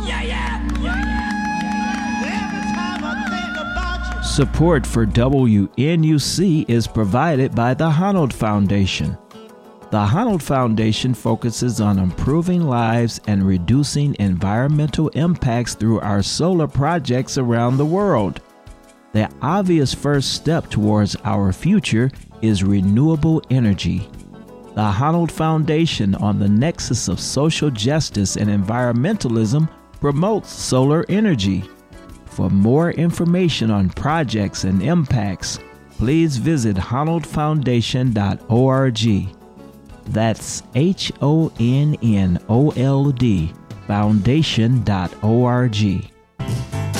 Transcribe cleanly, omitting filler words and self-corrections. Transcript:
Support for WNUC is provided by the Honnold Foundation. The Honnold Foundation focuses on improving lives and reducing environmental impacts through our solar projects around the world. The obvious first step towards our future is renewable energy. The Honnold Foundation, on the nexus of social justice and environmentalism, promotes solar energy. For more information on projects and impacts, please visit honnoldfoundation.org. That's HONNOLD foundation.org.